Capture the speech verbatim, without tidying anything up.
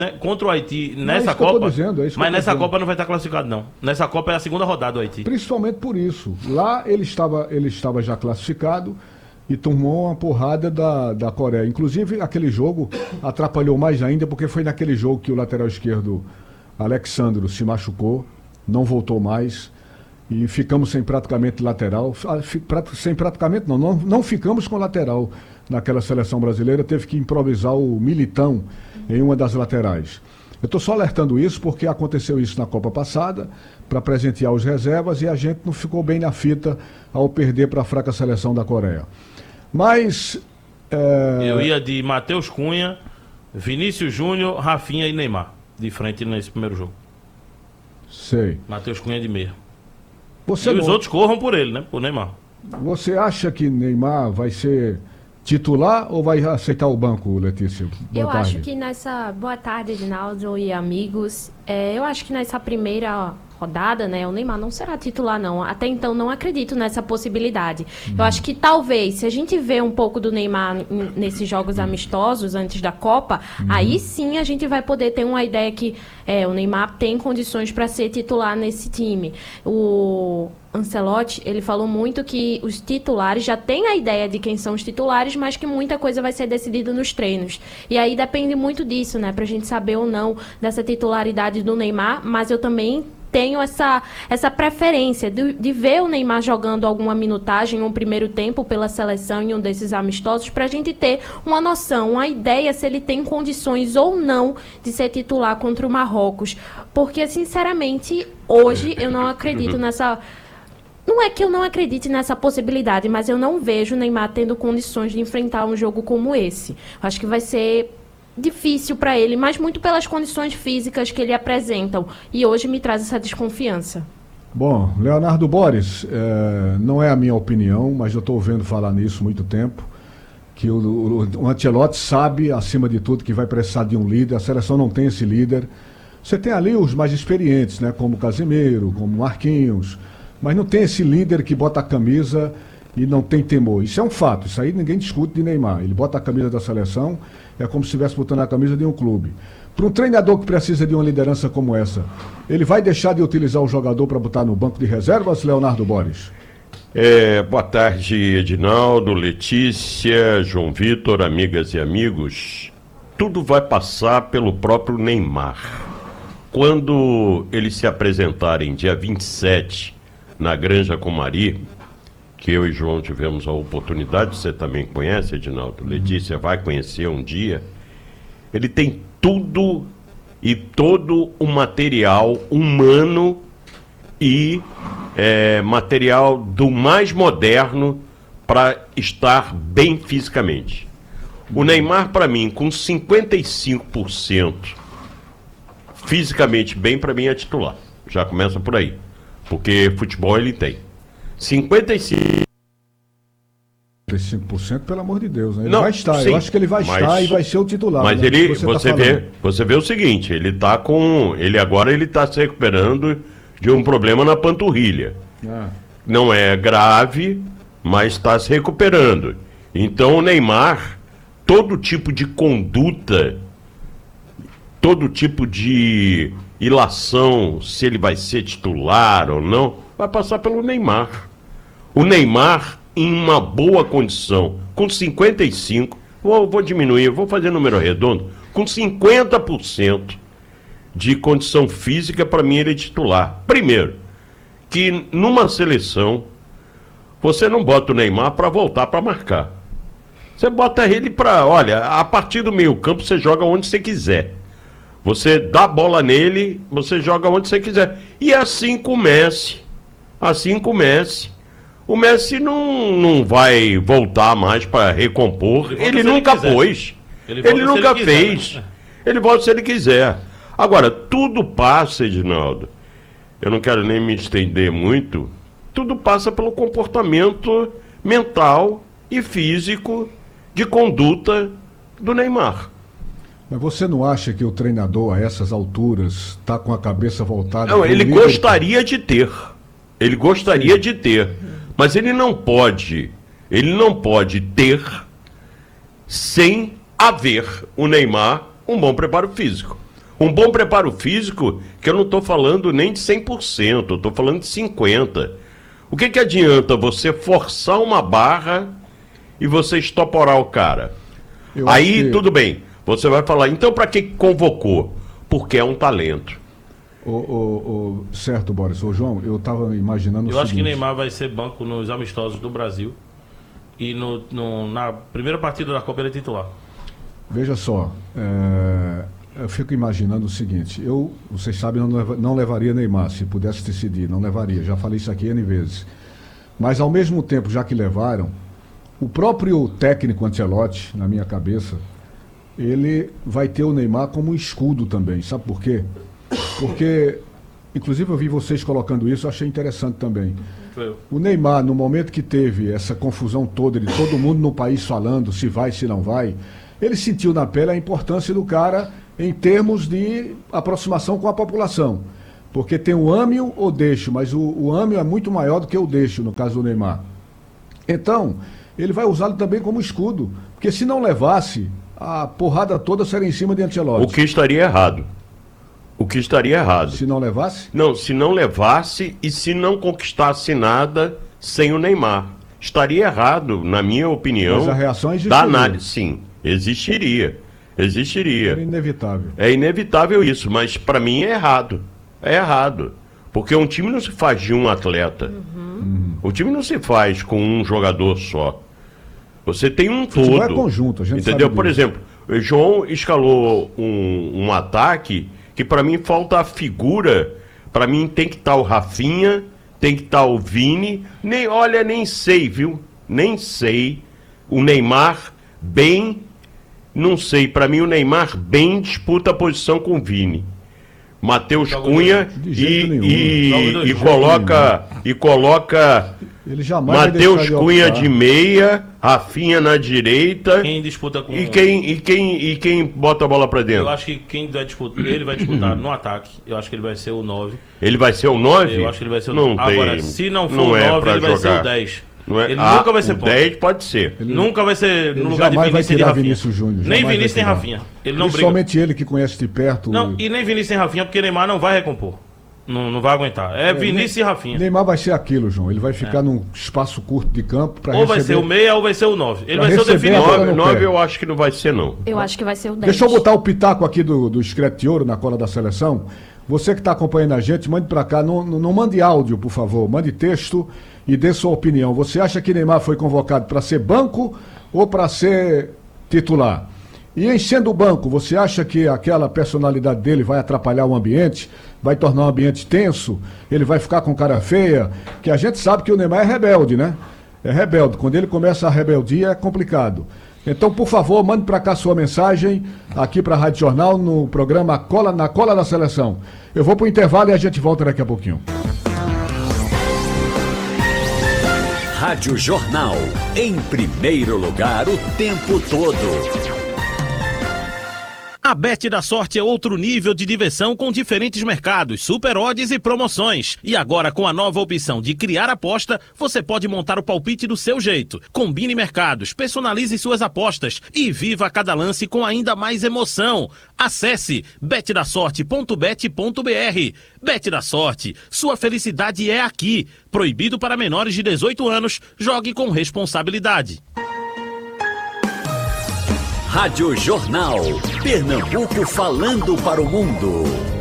né, contra o Haiti Não é nessa isso que eu tô Copa, dizendo, é isso que mas eu tô nessa dizendo. Copa não vai estar classificado, não. Nessa Copa é a segunda rodada do Haiti. Principalmente por isso. Lá ele estava, ele estava já classificado e tomou uma porrada da, da Coreia. Inclusive, aquele jogo atrapalhou mais ainda, porque foi naquele jogo que o lateral esquerdo, Alexandro, se machucou, não voltou mais. E ficamos sem praticamente lateral. Ah, fi- prat- Sem praticamente não, não, não ficamos com lateral naquela seleção brasileira. Teve que improvisar o Militão em uma das laterais. Eu estou só alertando isso porque aconteceu isso na Copa passada, para presentear os reservas, e a gente não ficou bem na fita ao perder para a fraca seleção da Coreia. Mas. é, Eu ia de Matheus Cunha, Vinícius Júnior, Rafinha e Neymar. De frente nesse primeiro jogo. Sei. Matheus Cunha de meia. Você, E os não- outros corram por ele, né? Por Neymar. você acha que Neymar vai ser titular ou vai aceitar o banco, Letícia? Boa Eu tarde. acho que nessa. Boa tarde, Edinaldo e amigos. É, eu acho que nessa primeira rodada, né, o Neymar não será titular, não. Até então, não acredito nessa possibilidade. Eu acho que talvez, se a gente vê um pouco do Neymar n- nesses jogos amistosos antes da Copa, aí sim a gente vai poder ter uma ideia que é, o Neymar tem condições para ser titular nesse time. O Ancelotti, ele falou muito que os titulares já têm a ideia de quem são os titulares, mas que muita coisa vai ser decidida nos treinos. E aí depende muito disso, né? Pra gente saber ou não dessa titularidade do Neymar, mas eu também tenho essa, essa preferência de, de ver o Neymar jogando alguma minutagem em um primeiro tempo pela seleção em um desses amistosos, para a gente ter uma noção, uma ideia se ele tem condições ou não de ser titular contra o Marrocos. Porque, sinceramente, hoje eu não acredito nessa... Não é que eu não acredite nessa possibilidade, mas eu não vejo o Neymar tendo condições de enfrentar um jogo como esse. Acho que vai ser difícil para ele, mas muito pelas condições físicas que ele apresentam. E hoje me traz essa desconfiança. Bom, Leonardo Boris, é, não é a minha opinião, mas eu estou ouvindo falar nisso há muito tempo, que o, o, o Ancelotti sabe, acima de tudo, que vai precisar de um líder. A seleção não tem esse líder. Você tem ali os mais experientes, né, como Casemiro, como Marquinhos, mas não tem esse líder que bota a camisa e não tem temor. Isso é um fato, isso aí ninguém discute de Neymar. Ele bota a camisa da seleção, é como se estivesse botando a camisa de um clube. Para um treinador que precisa de uma liderança como essa, ele vai deixar de utilizar o jogador para botar no banco de reservas, Leonardo Boris? É, boa tarde, Edinaldo, Letícia, João Vitor, amigas e amigos. Tudo vai passar pelo próprio Neymar. Quando eles se apresentarem dia vinte e sete na Granja Comari, que eu e João tivemos a oportunidade, você também conhece, Edinaldo, Letícia vai conhecer um dia, ele tem tudo e todo o material humano e é, material do mais moderno para estar bem fisicamente. O Neymar, para mim, com cinquenta e cinco por cento fisicamente bem, para mim é titular. Já começa por aí. Porque futebol ele tem. cinquenta e cinco por cento. cinquenta e cinco por cento, pelo amor de Deus, né? Ele Não, vai estar, sim, eu acho que ele vai mas- estar e vai ser o titular. Mas né, ele, que você, tá vê, falando. você vê o seguinte, ele tá com. Ele agora ele tá se recuperando de um problema na panturrilha. Ah, Não é grave, mas está se recuperando. Então o Neymar, todo tipo de conduta, todo tipo de ilação, se ele vai ser titular ou não, vai passar pelo Neymar. O Neymar, em uma boa condição, com cinquenta e cinco por cento, vou, vou diminuir, vou fazer número redondo, com cinquenta por cento de condição física, para mim ele é titular. Primeiro, que numa seleção, você não bota o Neymar para voltar para marcar. Você bota ele para, olha, a partir do meio campo você joga onde você quiser. Você dá a bola nele, você joga onde você quiser. E assim com o Messi. Assim com o Messi. O Messi não, não vai voltar mais para recompor. Ele volta Ele, se ele nunca quiser. pôs. Ele Ele, volta se nunca ele quiser, fez. né? Ele volta se ele quiser. Agora, tudo passa, Edinaldo. Eu não quero nem me estender muito. Tudo passa pelo comportamento mental e físico de conduta do Neymar. mas você não acha que o treinador, a essas alturas, está com a cabeça voltada... Não, pro ele líder? gostaria de ter. Ele gostaria de ter. Mas ele não pode. Ele não pode ter sem haver o Neymar um bom preparo físico. Um bom preparo físico, que eu não estou falando nem de cem por cento, eu estou falando de cinquenta por cento. O que, que adianta você forçar uma barra e você estoporar o cara? Eu Aí, acho que- tudo bem, você vai falar, então para que convocou? Porque é um talento. O, o, o- certo, Boris. Ô, João, eu estava imaginando o Eu acho que seguinte. Neymar vai ser banco nos amistosos do Brasil. E no, no- na primeira partida da Copa ele é titular. Veja só, é, eu fico imaginando o seguinte, eu, vocês sabem, não, leva- não levaria Neymar, se pudesse decidir, não levaria, já falei isso aqui N vezes. Mas ao mesmo tempo, já que levaram, o próprio técnico Ancelotti, na minha cabeça, ele vai ter o Neymar como um escudo também, sabe por quê? Porque, inclusive eu vi vocês colocando isso, eu achei interessante também. Foi. O Neymar, no momento que teve essa confusão toda, de todo mundo no país falando se vai, se não vai, ele sentiu na pele a importância do cara em termos de aproximação com a população. Porque tem o ame ou deixo, mas o, o ame é muito maior do que o deixo, no caso do Neymar. Então, ele vai usá-lo também como escudo. Porque se não levasse, a porrada toda seria em cima de Ancelotti. O que estaria errado? O que estaria errado? Se não levasse? Não, se não levasse e se não conquistasse nada sem o Neymar. Estaria errado, na minha opinião. Mas a reação da existiria. análise. Sim, existiria. Existiria. Era inevitável. É inevitável isso, mas para mim é errado. É errado. Porque um time não se faz de um atleta. Uhum. O time não se faz com um jogador só. Você tem um Futebol todo. é conjunto, a gente entendeu? sabe Por disso. exemplo, o João escalou um, um ataque que para mim falta a figura. Para mim tem que estar o Rafinha, tem que estar o Vini. Nem, olha, nem sei, viu? Nem sei. O Neymar bem, não sei. Para mim o Neymar bem disputa a posição com o Vini. Matheus Joga Cunha de e, jeito nenhum. e, Joga de e jeito coloca e coloca Ele jamais vai Matheus deixar de Cunha optar. de meia, Rafinha na direita. Quem disputa com E quem, e, quem, e quem bota a bola pra dentro? Eu acho que quem vai disputar, ele vai disputar no ataque. Eu acho que ele vai ser o nove. Ele vai ser o nove? Eu acho que ele vai ser o não nove. Agora, tem, se não for não o é nove, pra ele vai ser jogar. o dez. Não é, Ele ah, nunca vai ser o ponta. dez pode ser. Ele- Nunca vai ser ele no lugar de jamais vai Vinícius e de tirar Rafinha. Vinícius Júnior, Nem jamais vai Vinícius nem tirar. Rafinha. Ele não briga. Principalmente ele que conhece de perto. Não, e nem Vinícius nem Rafinha, porque Neymar não vai recompor. Não, não vai aguentar. É Vinícius e Rafinha. Neymar vai ser aquilo, João. Ele vai ficar num espaço curto de campo para Ou vai receber... ser o meia ou vai ser o nove. Ele Pra vai ser o receber a definidor. bola nove, no nove pé. eu acho que não vai ser, não. Eu acho que vai ser o dez. Deixa eu botar o pitaco aqui do, do Screte de Ouro na cola da seleção. Você que está acompanhando a gente, mande para cá. Não, não, não mande áudio, por favor. Mande texto e dê sua opinião. Você acha que Neymar foi convocado para ser banco ou para ser titular? E em sendo banco, você acha que aquela personalidade dele vai atrapalhar o ambiente? Vai tornar o ambiente tenso? Ele vai ficar com cara feia? Que a gente sabe que o Neymar é rebelde, né? É rebelde. Quando ele começa a rebeldia é complicado. Então, por favor, mande para cá sua mensagem aqui para a Rádio Jornal no programa Cola, na Cola da Seleção. Eu vou para o intervalo e a gente volta daqui a pouquinho. Rádio Jornal, em primeiro lugar o tempo todo. A Bet da Sorte é outro nível de diversão com diferentes mercados, super odds e promoções. E agora com a nova opção de criar aposta, você pode montar o palpite do seu jeito. Combine mercados, personalize suas apostas e viva cada lance com ainda mais emoção. Acesse bet da sorte ponto bet ponto br. Bet da Sorte, sua felicidade é aqui. Proibido para menores de dezoito anos, jogue com responsabilidade. Rádio Jornal, Pernambuco falando para o mundo.